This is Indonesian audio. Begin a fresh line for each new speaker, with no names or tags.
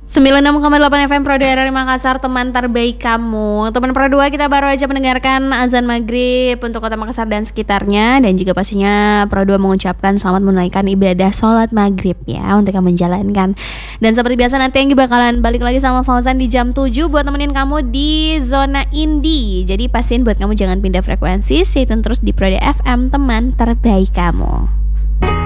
96,8 FM Pro 2 RRI Makassar, teman terbaik kamu. Teman Pro 2, kita baru aja mendengarkan azan maghrib untuk kota Makassar dan sekitarnya. Dan juga pastinya Pro 2 mengucapkan selamat menunaikan ibadah sholat maghrib ya, untuk yang menjalankan. Dan seperti biasa nanti yang bakalan balik lagi sama Fauzan di jam 7 buat nemenin kamu di zona indie. Jadi pastiin buat kamu jangan pindah frekuensi, stay tune terus di Pro 2 FM, teman terbaik kamu.